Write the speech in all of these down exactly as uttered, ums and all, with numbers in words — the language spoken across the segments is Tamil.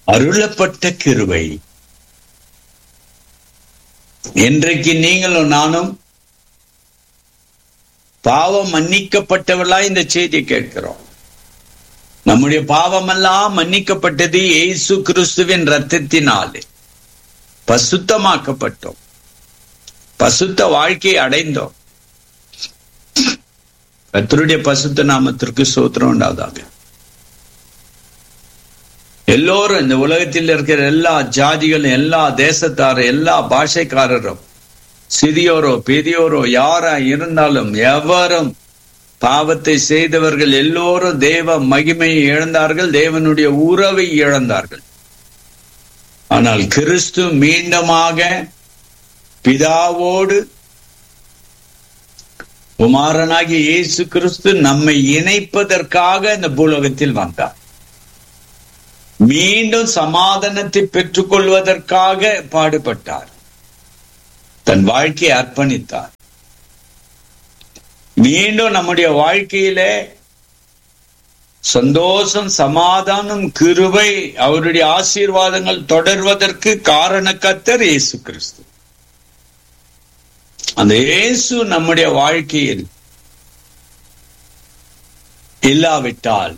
அருளப்பட்ட கிருபை. இன்றைக்கு நீங்களும் நானும் பாவம் மன்னிக்கப்பட்டவர்களாய் இந்த செய்தி கேட்கிறோம். நம்முடைய பாவமெல்லாம் மன்னிக்கப்பட்டது இயேசு கிறிஸ்துவின் இரத்தத்தினாலே. பசுத்தமாக்கப்பட்டோம், பசுத்த வாழ்க்கையை அடைந்தோம். கர்த்தருடைய பசுத்த நாமத்திற்கு ஸ்தோத்திரம் உண்டாவதாக. எல்லோரும் இந்த உலகத்தில் இருக்கிற எல்லா ஜாதிகளும், எல்லா தேசத்தாரும், எல்லா பாஷைக்காரரும், சிறியோரோ பெரியோரோ யாரா இருந்தாலும் எவரும் பாவத்தை செய்தவர்கள் எல்லோரும் தேவ மகிமையை இழந்தார்கள், தேவனுடைய உறவை இழந்தார்கள். ஆனால் கிறிஸ்து மீண்டுமாக பிதாவோடு குமாரனாகிய இயேசு கிறிஸ்து நம்மை இணைப்பதற்காக இந்த பூலோகத்தில் வந்தார். மீண்டும் சமாதானத்தை பெற்றுக் கொள்வதற்காக பாடுபட்டார், தன் வாழ்க்கையை அர்ப்பணித்தார். மீண்டும் நம்முடைய வாழ்க்கையிலே சந்தோஷம், சமாதானம், கிருபை, அவருடைய ஆசீர்வாதங்கள் தொடர்வதற்கு காரணக்கர்த்தர் இயேசு கிறிஸ்து. அந்த இயேசு நம்முடைய வாழ்க்கையில் இல்லாவிட்டால்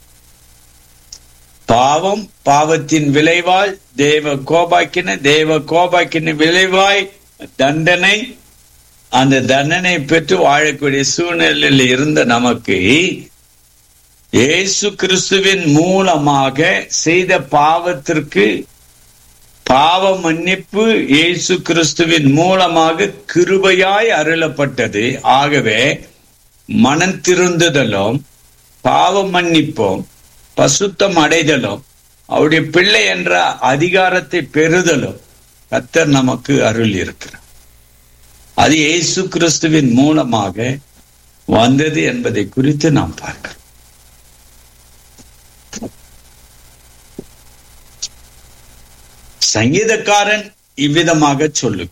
பாவம், பாவத்தின் விளைவாய் தேவ கோபாக்கின, தேவ கோபாக்கின விளைவாய் தண்டனை, அந்த தண்டனை பெற்று வாழக்கூடிய சூழ்நிலையில் இருந்த நமக்கு இயேசு கிறிஸ்துவின் மூலமாக செய்த பாவத்திற்கு பாவ மன்னிப்பு இயேசு கிறிஸ்துவின் மூலமாக கிருபையாய் அருளப்பட்டது. ஆகவே மனம் திருந்துதலும், பாவ மன்னிப்பும், பசுத்தம் அடைதலும், அவருடைய பிள்ளை என்ற அதிகாரத்தை பெறுதலும் கர்த்தர் நமக்கு அருள் இருக்கிறார். அது இயேசு கிறிஸ்துவின் மூலமாக வந்தது என்பதை குறித்து நாம் பார்க்கிறோம். சங்கீதக்காரன் இவ்விதமாக சொல்லு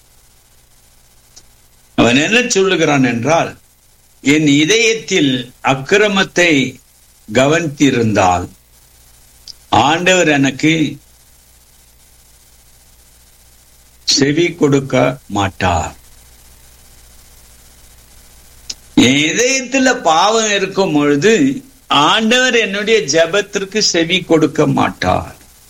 அவன் என்ன சொல்லுகிறான் என்றால், என் இதயத்தில் அக்கிரமத்தை கவனித்திருந்தால் ஆண்டவர் எனக்கு செவி கொடுக்க மாட்டார். என் இதயத்துல பாவம் இருக்கும் பொழுது ஆண்டவர் என்னுடைய ஜெபத்திற்கு செவி கொடுக்க மாட்டார்.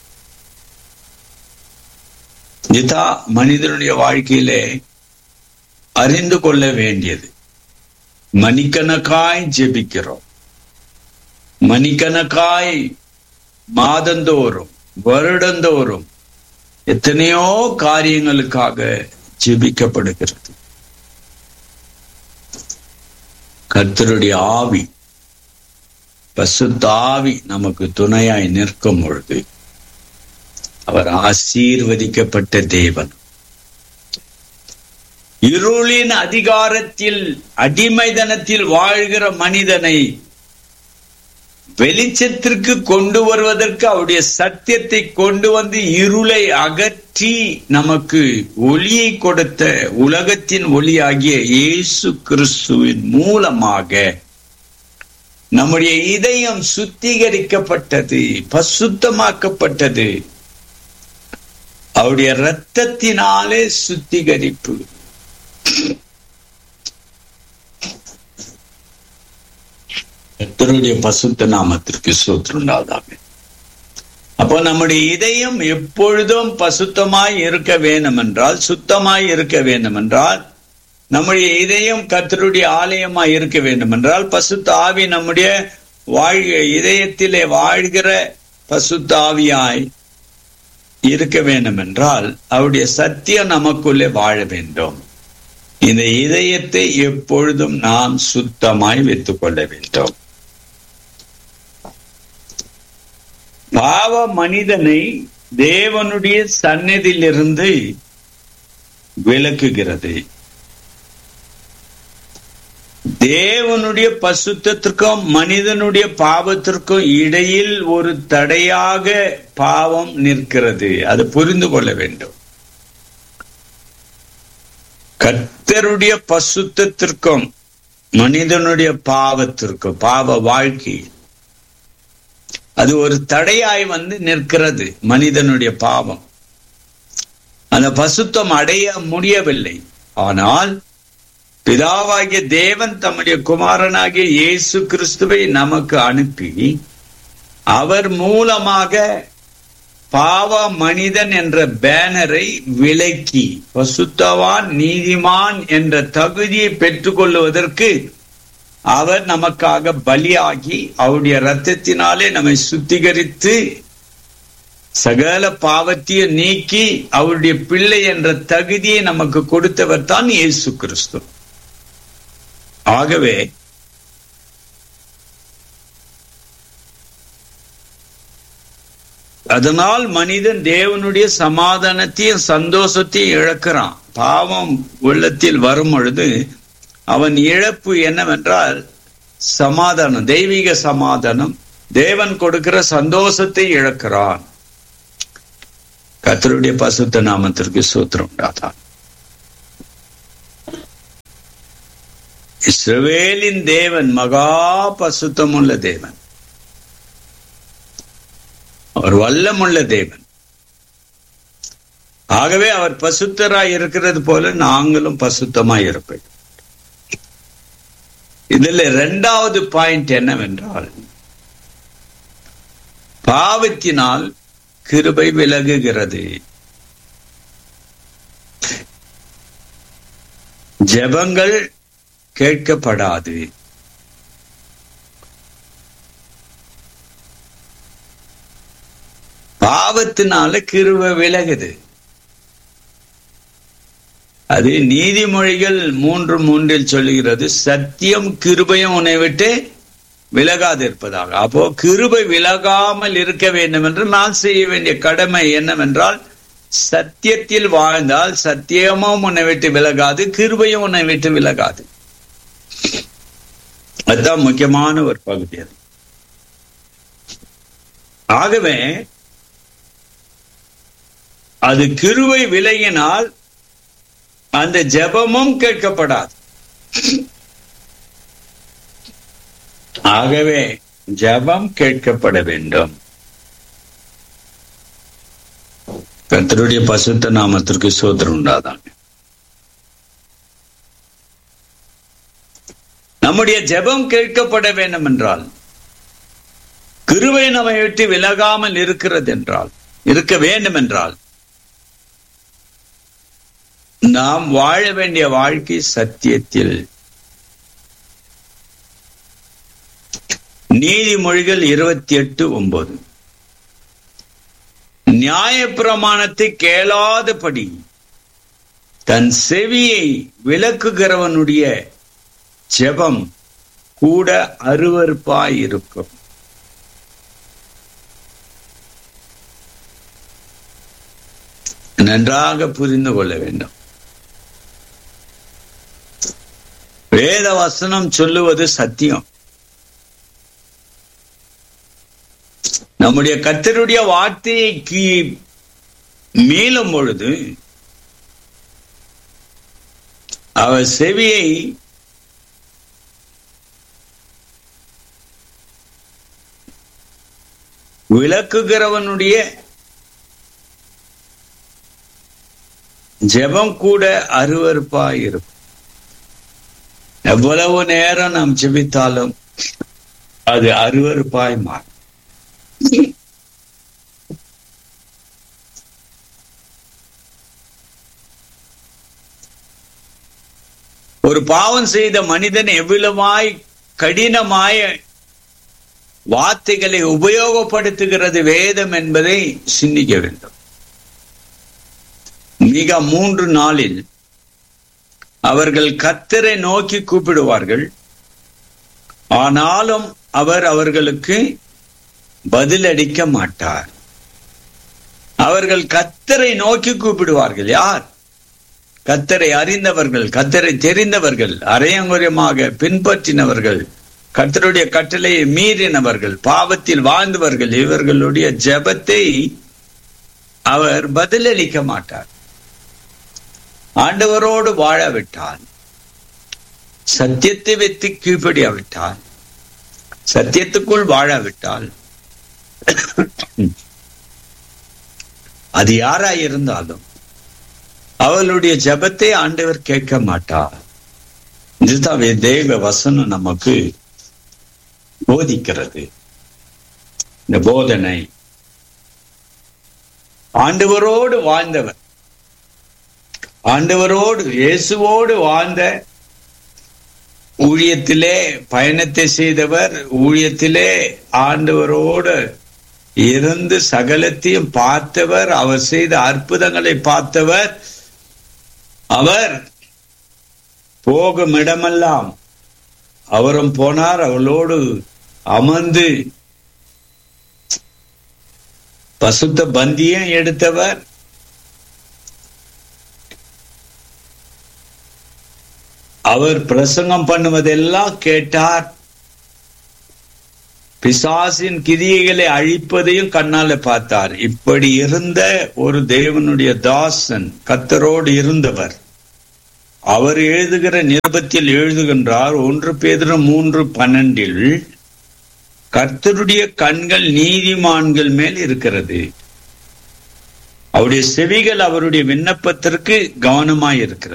இதுதான் மனிதனுடைய வாழ்க்கையிலே அறிந்து கொள்ள வேண்டியது. மணிக்கணக்காய் ஜெபிக்கிறோம், மணிக்கணக்காய் மாதந்தோறும் வருடந்தோறும் எத்தனையோ காரியங்களுக்காக ஜெபிக்கப்படுகிறது. கர்த்தருடைய ஆவி, பசுத்த ஆவி நமக்கு துணையாய் நிற்கும் பொழுது அவர் ஆசீர்வதிக்கப்பட்ட தேவன். இருளின் அதிகாரத்தில் அடிமைதனத்தில் வாழ்கிற மனிதனை வெளிச்சத்திற்கு கொண்டு வருவதற்கு அவருடைய சத்தியத்தை கொண்டு வந்து இருளை அகற்றி நமக்கு ஒளியை கொடுத்த உலகத்தின் ஒளியாகிய இயேசு கிறிஸ்துவின் மூலமாக நம்முடைய இதயம் சுத்திகரிக்கப்பட்டது, பசுத்தமாக்கப்பட்டது. அவருடைய இரத்தத்தினாலே சுத்திகரிப்பு. கர்த்தருடைய பசுத்த நாமத்திற்கு ஸ்தோத்திரம் உண்டாவதாக. அப்போ நம்முடைய இதயம் எப்பொழுதும் பசுத்தமாய் இருக்க வேண்டும் என்றால், சுத்தமாய் இருக்க வேண்டும் என்றால், நம்முடைய இதயம் கர்த்தருடைய ஆலயமாய் இருக்க வேண்டும் என்றால், பசுத்த ஆவி நம்முடைய வாழ் இதயத்திலே வாழ்கிற பசுத்த ஆவியாய் இருக்க வேண்டும் என்றால், அவருடைய சத்தியம் நமக்குள்ளே வாழ வேண்டும். இந்த இதயத்தை எப்பொழுதும் நாம் சுத்தமாய் வைத்துக் கொள்ள வேண்டும். பாவ மனிதனை தேவனுடைய சந்நிதியிலிருந்து விலக்குகிறது. தேவனுடைய பசுத்தத்திற்கும் மனிதனுடைய பாவத்திற்கும் இடையில் ஒரு தடையாக பாவம் நிற்கிறது. அது புரிந்து கொள்ள வேண்டும். கர்த்தருடைய பசுத்தத்திற்கும் மனிதனுடைய பாவத்திற்கும், பாவ வாழ்க்கை அது ஒரு தடையாய் வந்து நிற்கிறது. மனிதனுடைய பாவம் அந்த பசுத்தம் அடைய முடியவில்லை. ஆனால் பிதாவாகிய தேவன் தம்முடைய குமாரனாகிய இயேசு கிறிஸ்துவை நமக்கு அனுப்பி அவர் மூலமாக பாவ மனிதன் என்ற பேனரை விலக்கி பசுத்தவான் நீதிமான் என்ற தகுதியை பெற்றுக் கொள்வதற்கு அவர் நமக்காக பலியாகி அவருடைய இரத்தத்தினாலே நம்மை சுத்திகரித்து சகல பாவத்தையும் நீக்கி அவருடைய பிள்ளை என்ற தகுதியை நமக்கு கொடுத்தவர் தான் இயேசு கிறிஸ்து. ஆகவே அதனால் மனிதன் தேவனுடைய சமாதானத்தையும் சந்தோஷத்தையும் இழக்கிறான். பாவம் உள்ளத்தில் வரும் பொழுது அவன் இழப்பு என்னவென்றால் சமாதானம், தெய்வீக சமாதானம், தேவன் கொடுக்கிற சந்தோஷத்தை இழக்கிறான். கர்த்தருடைய பரிசுத்த நாமத்திற்கு ஸ்தோத்திரம் உண்டாதான். இஸ்ரவேலின் தேவன் மகா பரிசுத்தமுள்ள தேவன், அவர் வல்லமுள்ள தேவன். ஆகவே அவர் பரிசுத்தராய் இருக்கிறது போல நாங்களும் பரிசுத்தமாய் இருப்போம். இதுல இரண்டாவது பாயிண்ட் என்னவென்றால் பாவத்தினால் கிருபை விலகுகிறது. ஜெபங்கள் கேட்கப்படாது. பாவத்தினால கிருபை விலகுது. அது நீதிமொழிகள் மூன்று மூன்றில் சொல்லுகிறது, சத்தியம் கிருபையும் உன்னை விட்டு விலகாது இருப்பதாக. அப்போ கிருபை விலகாமல் இருக்க வேண்டும் என்று நான் செய்ய வேண்டிய கடமை என்னவென்றால் சத்தியத்தில் வாழ்ந்தால் சத்தியமும் உன்னை விட்டு விலகாது, கிருபையும் உன்னை விட்டு விலகாது. அதுதான் முக்கியமான ஒரு பகுதி. அது ஆகவே அது கிருபை விலகினால் அந்த ஜெபமும் கேட்கப்படாது. ஆகவே ஜெபம் கேட்கப்பட வேண்டும். கர்த்தருடைய பரிசுத்த நாமத்திற்கு ஸ்தோத்திரம் உண்டாதாங்க. நம்முடைய ஜெபம் கேட்கப்பட வேண்டும் என்றால், கிருபை நம்மை விட்டு விலகாமல் இருக்கிறது என்றால், இருக்க வேண்டும் என்றால், நாம் வாழ வேண்டிய வாழ்க்கை சத்தியத்தில். நீதிமொழிகள் இருபத்தி எட்டு ஒன்பது, நியாயப்பிரமாணத்தை கேளாதபடி தன் செவியை விலக்குகிறவனுடைய ஜெபம் கூட அருவருப்பாய் இருக்கும். நன்றாக புரிந்து கொள்ள வேண்டும். வேத வசனம் சொல்லுவது சத்தியம். நம்முடைய கர்த்தருடைய வார்த்தைக்கு மீளும் பொழுது அவர் செவியை விளக்குகிறவனுடைய ஜெபம் கூட அருவருப்பாய் இருக்கும். எவ்வளவு நேரம் நாம் ஜெபித்தாலும் அது அருவருப்பாய் மாறும். ஒரு பாவம் செய்த மனிதன் எவ்வளவாய் கடினமாய் வார்த்தைகளை உபயோகப்படுத்துகிறது வேதம் என்பதை சிந்திக்க வேண்டும். மிக மூன்று நாளில் அவர்கள் கர்த்தரை நோக்கி கூப்பிடுவார்கள், ஆனாலும் அவர் அவர்களுக்கு பதிலளிக்க மாட்டார். அவர்கள் கர்த்தரை நோக்கி கூப்பிடுவார்கள். யார்? கர்த்தரை அறிந்தவர்கள், கர்த்தரை தெரிந்தவர்கள், அரையங்குறையமாக பின்பற்றினவர்கள், கர்த்தருடைய கட்டளையை மீறினவர்கள், பாவத்தில் வாழ்ந்தவர்கள். இவர்களுடைய ஜெபத்தை அவர் பதிலளிக்க மாட்டார். ஆண்டவரோடு வாழவிட்டால், சத்தியத்தை வைத்து கீழ்ப்படியாவிட்டால், சத்தியத்துக்குள் வாழாவிட்டால் அது யாராய் இருந்தாலும் அவளுடைய ஜெபத்தை ஆண்டவர் கேட்க மாட்டார். இதுதான் தேவ வசனம் நமக்கு போதிக்கிறது. இந்த போதனை ஆண்டவரோடு வாழ்ந்தவர், ஆண்டவரோடு இயேசுவோடு வாழ்ந்த, ஊழியத்திலே பயணத்தை செய்தவர், ஊழியத்திலே ஆண்டவரோடு இருந்து சகலத்தையும் பார்த்தவர், அவர் செய்த அற்புதங்களை பார்த்தவர். அவர் போகும் இடமெல்லாம் அவரும் போனார், அவளோடு அமர்ந்து பசுத்த பந்தியம் எடுத்தவர். அவர் பிரசங்கம் பண்ணுவதெல்லாம் கேட்டார். பிசாசின் கிரியைகளை அழிப்பதையும் கண்ணால பார்த்தார். இப்படி இருந்த ஒரு தேவனுடைய தாசன், கர்த்தரோடு இருந்தவர். அவர் எழுதுகிற நிருபத்தில் எழுதுகின்றார், ஒன்று பேதுரு மூன்று பன்னெண்டில், கர்த்தருடைய கண்கள் நீதிமான்கள் மேல் இருக்கிறது, அவருடைய செவிகள் அவருடைய விண்ணப்பத்திற்கு கவனமாய் இருக்கிறது.